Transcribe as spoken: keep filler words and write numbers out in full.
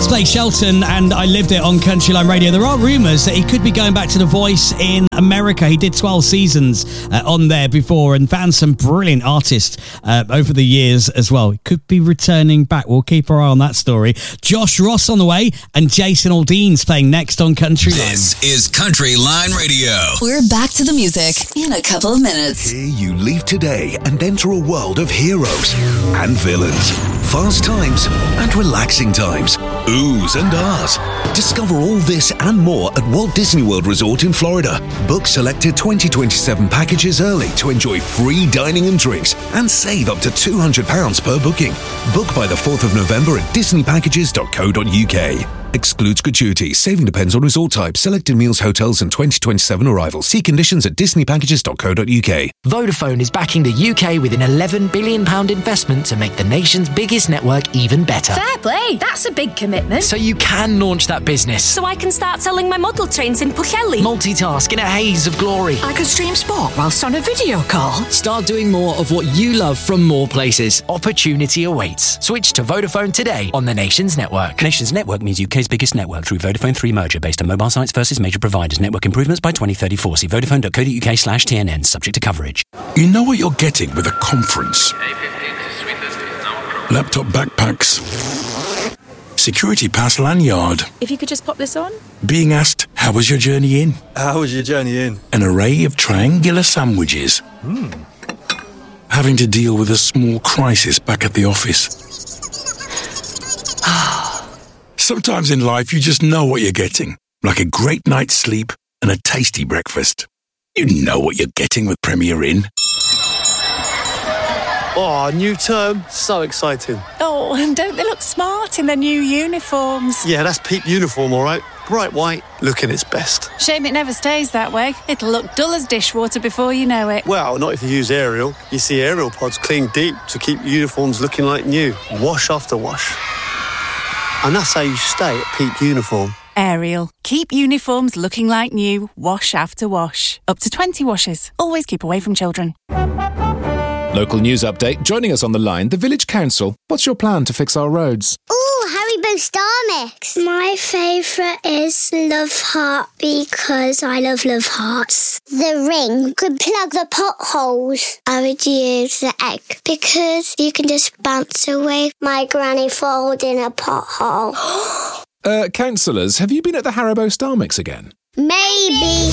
Let's Play Shelton and I Lived It on Countryline Radio. There are rumours that he could be going back to The Voice in America. He did twelve seasons uh, on there before and found some brilliant artists uh, over the years as well. He could be returning back. We'll keep our eye on that story. Josh Ross on the way and Jason Aldean's playing next on Countryline. This is Countryline Radio. We're back to the music in a couple of minutes. Here you leave today and enter a world of heroes and villains, fast times and relaxing times, oohs and ahs. Discover all this and more at Walt Disney World Resort in Florida. Book selected twenty twenty-seven packages early to enjoy free dining and drinks and save up to two hundred pounds per booking. Book by the fourth of November at disney packages dot co dot uk. Excludes gratuities. Saving depends on resort type, selected meals, hotels and twenty twenty-seven arrivals. See conditions at disney packages dot co dot uk. Vodafone is backing the U K with an eleven billion pounds investment to make the nation's biggest network even better. Fair play, that's a big commitment. So you can launch that business. So I can start selling my model trains in Pwllheli. Multitask in a haze of glory. I can stream sport whilst on a video call. Start doing more of what you love from more places. Opportunity awaits. Switch to Vodafone today on the Nation's network. Nation's network means U K's biggest network through Vodafone three merger based on mobile sites versus major providers. Network improvements by twenty thirty-four. See vodafone dot co dot uk slash T N N. Subject to coverage. You know what you're getting with a conference. Laptop backpacks. Security pass lanyard. If you could just pop this on. Being asked, how was your journey in? How was your journey in? An array of triangular sandwiches. Hmm. Having to deal with a small crisis back at the office. Sometimes in life you just know what you're getting. Like a great night's sleep and a tasty breakfast. You know what you're getting with Premier Inn. Oh, new term. So exciting. Oh, and don't they look smart in their new uniforms? Yeah, that's peak uniform, all right. Bright white, looking its best. Shame it never stays that way. It'll look dull as dishwater before you know it. Well, not if you use Ariel. You see Ariel pods clean deep to keep uniforms looking like new. Wash after wash. And that's how you stay at peak uniform. Ariel. Keep uniforms looking like new, wash after wash. Up to twenty washes. Always keep away from children. Local news update. Joining us on the line, the Village Council. What's your plan to fix our roads? Ooh, Haribo Star Mix. My favourite is Love Heart because I love Love Hearts. The ring could plug the potholes. I would use the egg because you can just bounce away my granny falls in a pothole. uh, councillors, have you been at the Haribo Star Mix again? Maybe.